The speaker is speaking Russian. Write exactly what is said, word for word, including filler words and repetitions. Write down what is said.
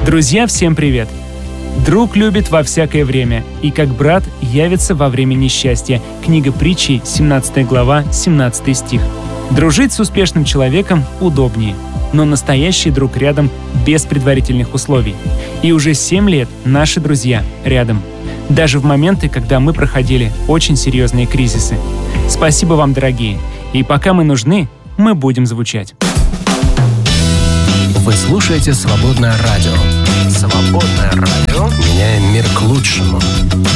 Друзья, всем привет! «Друг любит во всякое время, и как брат явится во время несчастья». Книга Притчи, семнадцатая глава, семнадцатый стих. Дружить с успешным человеком удобнее, но настоящий друг рядом без предварительных условий. И уже семь лет наши друзья рядом. Даже в моменты, когда мы проходили очень серьезные кризисы. Спасибо вам, дорогие. И пока мы нужны, мы будем звучать. Вы слушаете «Свободное радио». «Свободное радио». Меняем мир к лучшему.